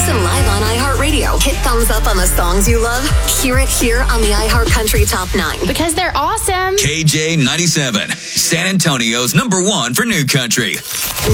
Listen live on iHeartRadio. Hit thumbs up on the songs you love. Hear it here on the iHeart Country Top 9. Because they're awesome. KJ97, San Antonio's #1 for new country.